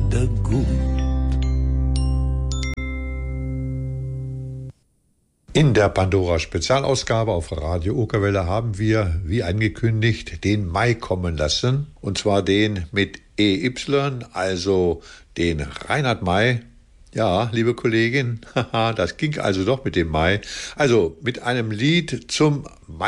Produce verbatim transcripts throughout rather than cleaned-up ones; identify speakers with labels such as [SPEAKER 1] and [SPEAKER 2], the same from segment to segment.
[SPEAKER 1] der gut.
[SPEAKER 2] In der Pandora-Spezialausgabe auf Radio Okerwelle haben wir, wie angekündigt, den Mai kommen lassen. Und zwar den mit E Y, also den Reinhard May. Ja, liebe Kollegin, haha, das ging also doch mit dem Mai. Also mit einem Lied zum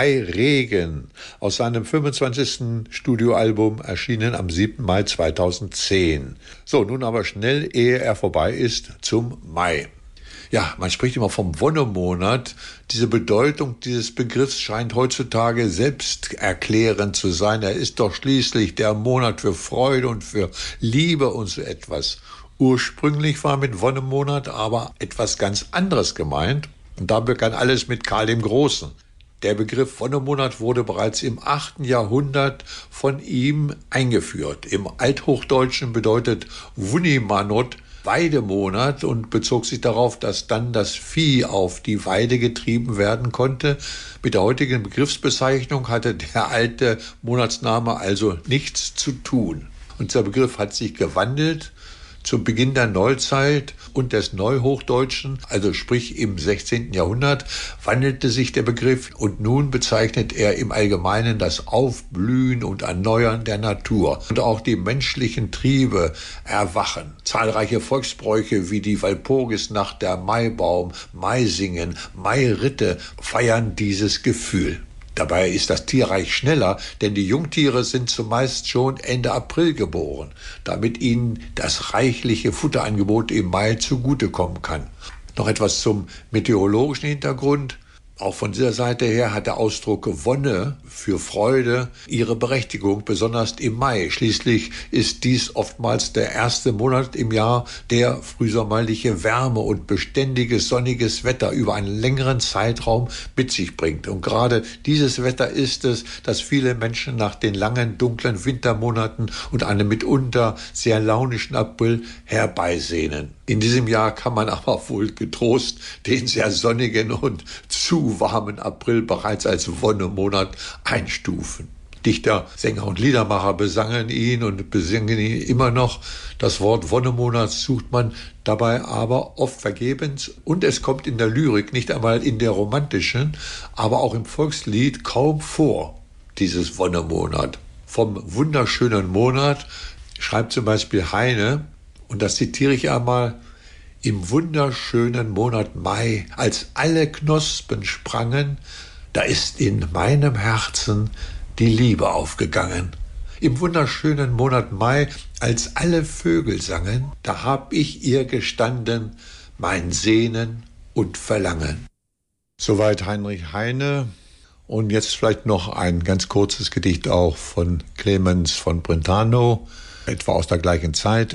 [SPEAKER 2] Mairegen aus seinem fünfundzwanzigsten Studioalbum, erschienen am siebten Mai zweitausendzehn. So, nun aber schnell, ehe er vorbei ist, zum Mai. Ja, man spricht immer vom Wonnemonat. Diese Bedeutung dieses Begriffs scheint heutzutage selbsterklärend zu sein. Er ist doch schließlich der Monat für Freude und für Liebe und so etwas. Ursprünglich war mit Wonnemonat aber etwas ganz anderes gemeint. Und da begann alles mit Karl dem Großen. Der Begriff Wonnemonat wurde bereits im achten Jahrhundert von ihm eingeführt. Im Althochdeutschen bedeutet Wunnimanot Weidemonat und bezog sich darauf, dass dann das Vieh auf die Weide getrieben werden konnte. Mit der heutigen Begriffsbezeichnung hatte der alte Monatsname also nichts zu tun. Und der Begriff hat sich gewandelt. Zum Beginn der Neuzeit und des Neuhochdeutschen, also sprich im sechzehnten Jahrhundert, wandelte sich der Begriff und nun bezeichnet er im Allgemeinen das Aufblühen und Erneuern der Natur. Und auch die menschlichen Triebe erwachen. Zahlreiche Volksbräuche wie die Walpurgisnacht, der Maibaum, Maisingen, Mairitte feiern dieses Gefühl. Dabei ist das Tierreich schneller, denn die Jungtiere sind zumeist schon Ende April geboren, damit ihnen das reichliche Futterangebot im Mai zugutekommen kann. Noch etwas zum meteorologischen Hintergrund. Auch von dieser Seite her hat der Ausdruck Wonne für Freude ihre Berechtigung, besonders im Mai. Schließlich ist dies oftmals der erste Monat im Jahr, der frühsommerliche Wärme und beständiges sonniges Wetter über einen längeren Zeitraum mit sich bringt. Und gerade dieses Wetter ist es, das viele Menschen nach den langen, dunklen Wintermonaten und einem mitunter sehr launischen April herbeisehnen. In diesem Jahr kann man aber wohl getrost den sehr sonnigen und zu warmen April bereits als Wonnemonat einstufen. Dichter, Sänger und Liedermacher besangen ihn und besingen ihn immer noch. Das Wort Wonnemonat sucht man dabei aber oft vergebens und es kommt in der Lyrik, nicht einmal in der romantischen, aber auch im Volkslied kaum vor, dieses Wonnemonat. Vom wunderschönen Monat schreibt zum Beispiel Heine, und das zitiere ich einmal: Im wunderschönen Monat Mai, als alle Knospen sprangen, da ist in meinem Herzen die Liebe aufgegangen. Im wunderschönen Monat Mai, als alle Vögel sangen, da hab ich ihr gestanden, mein Sehnen und Verlangen. Soweit Heinrich Heine. Und jetzt vielleicht noch ein ganz kurzes Gedicht auch von Clemens von Brentano, etwa aus der gleichen Zeit.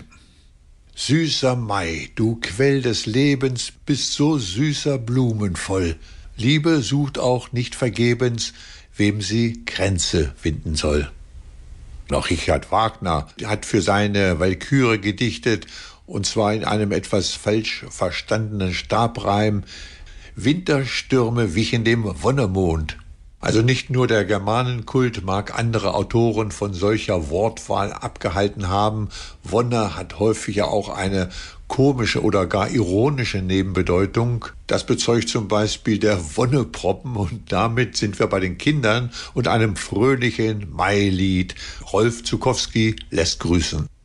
[SPEAKER 2] Süßer Mai, du Quell des Lebens, bist so süßer Blumen voll. Liebe sucht auch nicht vergebens, wem sie Kränze winden soll. Noch Richard Wagner hat für seine Walküre gedichtet, und zwar in einem etwas falsch verstandenen Stabreim: Winterstürme wichen dem Wonnemond. Also nicht nur der Germanenkult mag andere Autoren von solcher Wortwahl abgehalten haben. Wonne hat häufig ja auch eine komische oder gar ironische Nebenbedeutung. Das bezeugt zum Beispiel der Wonneproppen, und damit sind wir bei den Kindern und einem fröhlichen Mailied. Rolf Zukowski lässt grüßen.